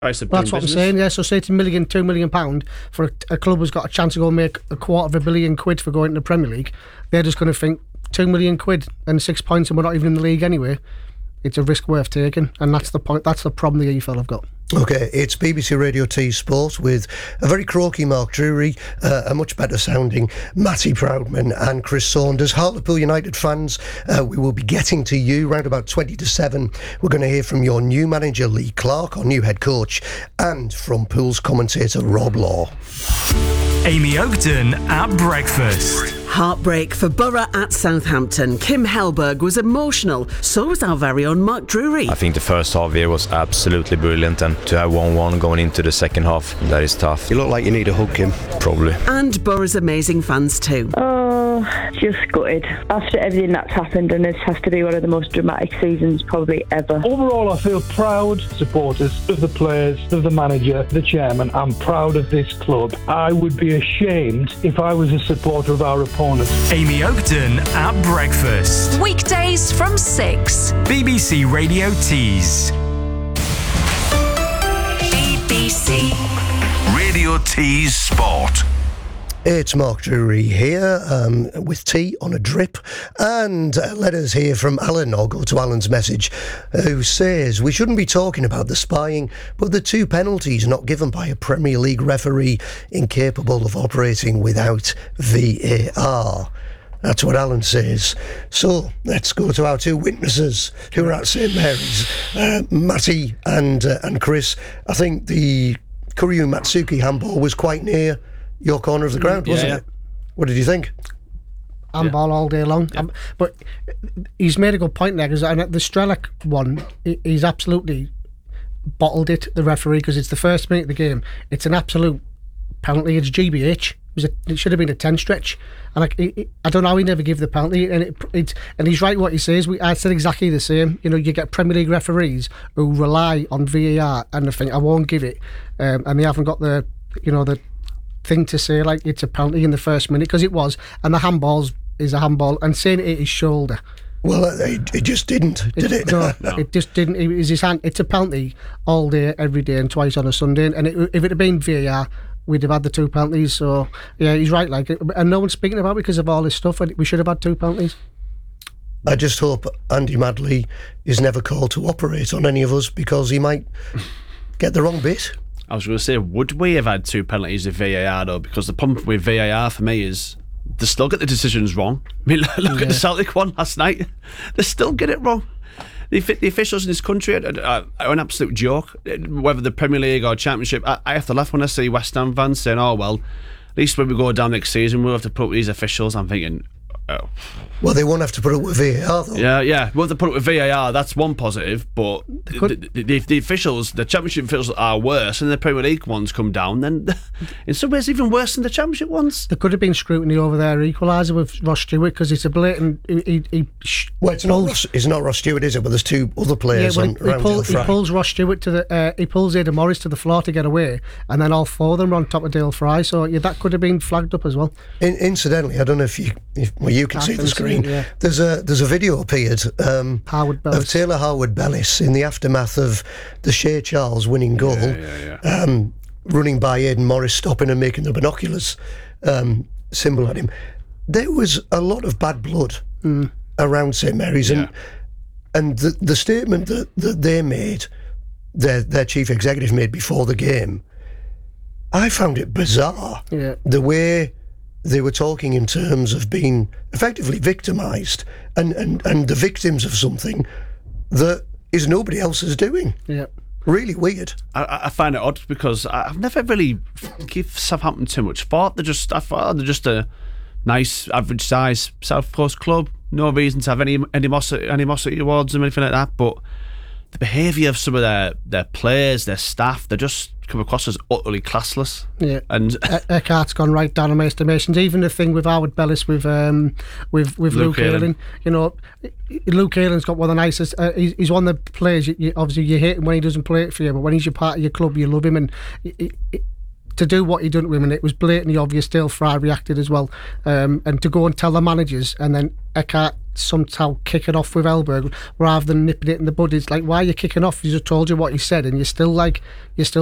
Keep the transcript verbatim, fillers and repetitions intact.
That's what business. I'm saying, yeah. So say it's a million, two million pound for a, a club who's got a chance to go and make a quarter of a billion quid for going to the Premier League. They're just going to think two million quid and six points, and we're not even in the league anyway. It's a risk worth taking, and that's the point. That's the problem the E F L have got. Okay, it's B B C Radio T Sport with a very croaky Mark Drury, uh, a much better sounding Matty Proudman and Chris Saunders. Hartlepool United fans, uh, we will be getting to you round about twenty to seven. We're going to hear from your new manager Lee Clark, our new head coach, and from Pool's commentator Rob Law. Amy Oakton at breakfast. Heartbreak for Borough at Southampton. Kim Hellberg was emotional. So was our very own Mark Drury. I think the first half here was absolutely brilliant, and to have one one going into the second half, that is tough. You look like you need a hug, Kim. Probably. And Borough's amazing fans too. Oh, just gutted. After everything that's happened, and this has to be one of the most dramatic seasons probably ever. Overall, I feel proud supporters of the players, of the manager, the chairman. I'm proud of this club. I would be ashamed if I was a supporter of our opponents. Amy Oakton at breakfast. Weekdays from six. B B C Radio Tees. B B C Radio Tees Sport. It's Mark Drury here um, with tea on a drip, and uh, let us hear from Alan. I'll go to Alan's message, uh, who says we shouldn't be talking about the spying, but the two penalties not given by a Premier League referee incapable of operating without V A R. That's what Alan says. So let's go to our two witnesses who are at St Mary's, uh, Matty and uh, and Chris. I think the Kuryu Matsuki handball was quite near your corner of the ground, wasn't yeah. it? What did you think? Handball yeah. all day long. Yeah. Um, but he's made a good point there, because the Strelak one, he's absolutely bottled it, the referee, because it's the first minute of the game. It's an absolute penalty. It's G B H. It, was a, it should have been a ten stretch. And I, it, I don't know how he never gave the penalty. And it, it, and he's right what he says. We, I said exactly the same. You know, you get Premier League referees who rely on V A R and they think, I won't give it. Um, and they haven't got the, you know, the thing to say like it's a penalty in the first minute, because it was, and the handballs is a handball, and saying it hit his shoulder. Well, it, it just didn't, did it? it? No, no, it just didn't. It was his hand. It's a penalty all day, every day, and twice on a Sunday. And it, if it had been V A R, we'd have had the two penalties. So yeah, he's right. Like, and no one's speaking about it because of all this stuff. We should have had two penalties. I just hope Andy Madley is never called to operate on any of us, because he might get the wrong bit. I was going to say, would we have had two penalties of V A R though? Because the problem with V A R for me is they still get the decisions wrong. I mean, look yeah. at the Celtic one last night. They still get it wrong. The, the officials in this country are, are, are an absolute joke. Whether the Premier League or Championship, I, I have to laugh when I see West Ham fans saying, "Oh well, at least when we go down next season, we'll have to put up with these officials." I'm thinking, oh. Well, they won't have to put up with V A R though. Yeah, yeah. We'll have to put up with V A R. That's one positive. But the, the, the, the officials, the Championship officials are worse, and the Premier League ones come down. Then, in some ways, even worse than the Championship ones. There could have been scrutiny over their equaliser with Ross Stewart, because it's a blatant. He, he, he well, it's not. Ross, it's not Ross Stewart, is it? But there's two other players yeah, on he, he, pull, he pulls Ross Stewart to the. Uh, he pulls Aidan Morris to the floor to get away, and then all four of them are on top of Dale Fry. So yeah, that could have been flagged up as well. In, incidentally, I don't know if you, if, well, you can I see the screen. See, yeah. There's a there's a video appeared um, of Taylor Harwood-Bellis in the aftermath of the Shea Charles winning goal, yeah, yeah, yeah. Um, running by Aidan Morris, stopping and making the binoculars um, symbol at him. There was a lot of bad blood mm. around St Mary's, yeah. and and the the statement that, that they made, their their chief executive made before the game, I found it bizarre. Yeah. The way they were talking in terms of being effectively victimised and, and, and the victims of something that is nobody else is doing. Yeah. Really weird. I, I find it odd, because I've never really give Southampton too much thought. They're just, I thought they're just a nice, average size South Coast club. No reason to have any animosity, animosity towards them or anything like that. But the behaviour of some of their, their players, their staff, they just come across as utterly classless. Yeah, and Eckhart's gone right down on my estimations. Even the thing with Harwood-Bellis with um with with Luke, Luke Ayling, you know, Luke Ayling's got one of the nicest. Uh, he's, he's one of the players. You, you, obviously, you hate him when he doesn't play it for you, but when he's your part of your club, you love him. And it, it, to do what he done to him, and it was blatantly obvious. Dale Fry reacted as well, um, and to go and tell the managers, and then Eckhart somehow kick it off with Hellberg rather than nipping it in the bud. It's like, why are you kicking off? He just told you what he said, and you're still like, you're still